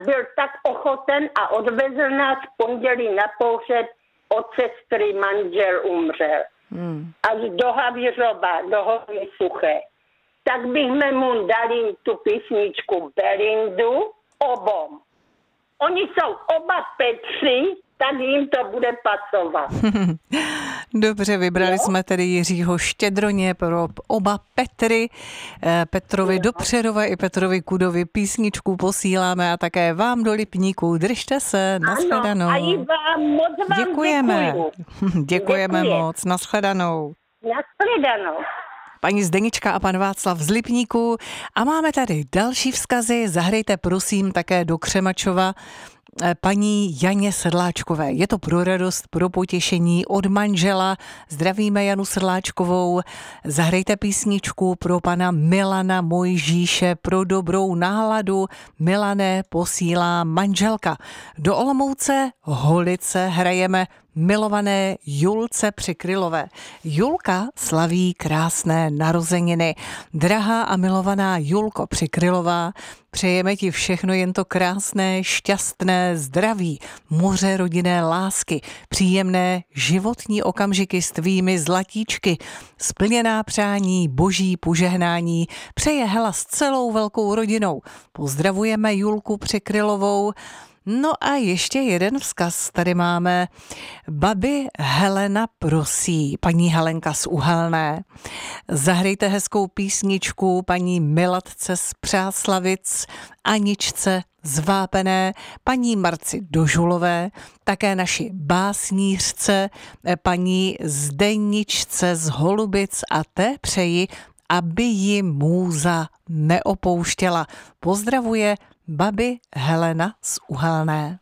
Byl tak ochoten a odvezl nás v pondělí na pohřeb od sestry, manžel umřel. Až do Havířova, do Hory Suché. Tak bychom mu dali tu písničku Belindu obom. Oni jsou oba Petři, tak jim to bude pasovat. Dobře, vybrali jsme tedy Jiřího Štědroně pro oba Petry, Petrovi do Přerova i Petrovi Kudovi písničku posíláme a také vám do Lipníku. Držte se, nashledanou. Ano, a i vám moc vám děkujeme. Děkuju. Děkujeme moc, nashledanou. Nashledanou. Paní Zdenička a pan Václav z Lipníku. A máme tady další vzkazy. Zahrajte prosím také do Křemačova paní Janě Sedláčkové. Je to pro radost, pro potěšení od manžela. Zdravíme Janu Sedláčkovou. Zahrajte písničku pro pana Milana Mojžíše pro dobrou náladu. Milané posílá manželka. Do Olomouce Holice hrajeme milované Julce Přikrylové. Julka slaví krásné narozeniny. Drahá a milovaná Julko Přikrylová, přejeme ti všechno jen to krásné, šťastné zdraví, moře rodinné lásky, příjemné životní okamžiky s tvými zlatíčky, splněná přání, boží požehnání, přeje Hela s celou velkou rodinou. Pozdravujeme Julku Přikrylovou. No a ještě jeden vzkaz tady máme. Babi Helena prosí, paní Helenka z Uhelné. Zahrajte hezkou písničku paní Milatce z Přáslavic, Aničce z Vápené, paní Marci Dožulové, také naši básnířce, paní Zdeničce z Holubic a té přeji, aby ji můza neopouštěla. Pozdravuje babi Helena z Uhelné.